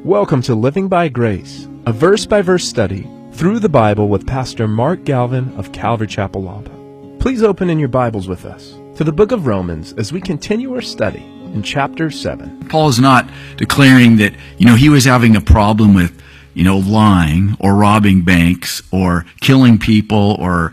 Welcome to Living by Grace, a verse-by-verse study through the Bible with Pastor Mark Galvin of Calvary Chapel, Lampa. Please open in your Bibles with us to the book of Romans as we continue our study in chapter 7. Paul is not declaring that, he was having a problem with, lying or robbing banks or killing people or,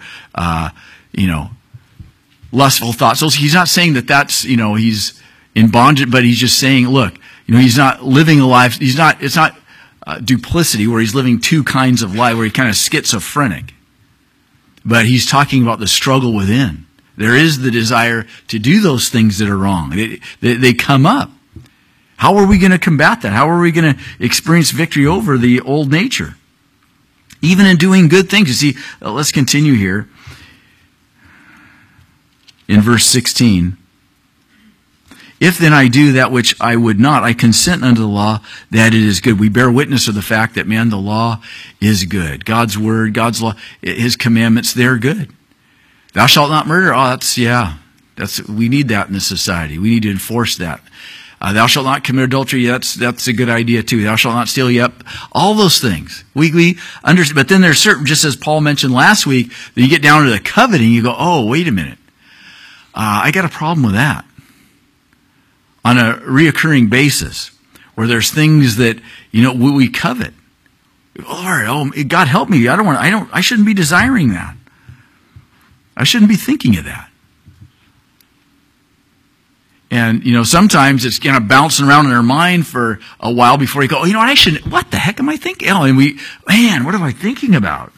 lustful thoughts. So he's not saying that that's, he's in bondage, but he's just saying, look, he's not living a life, it's not duplicity where he's living two kinds of life, where he's kind of schizophrenic. But he's talking about the struggle within. There is the desire to do those things that are wrong. They come up. How are we going to combat that? How are we going to experience victory over the old nature? Even in doing good things. You see, let's continue here. In verse 16. If then I do that which I would not, I consent unto the law that it is good. We bear witness of the fact that, man, the law is good. God's word, God's law, His commandments, they're good. Thou shalt not murder. We need that in this society. We need to enforce that. Thou shalt not commit adultery. That's a good idea too. Thou shalt not steal. Yep. All those things. We understand. But then there's certain, just as Paul mentioned last week, that you get down to the coveting, you go, oh, wait a minute. I got a problem with that. On a reoccurring basis, where there's things that, we covet. Lord, God help me. I shouldn't be desiring that. I shouldn't be thinking of that. And, sometimes it's kind of bouncing around in our mind for a while before you go, what the heck am I thinking? Oh, and what am I thinking about?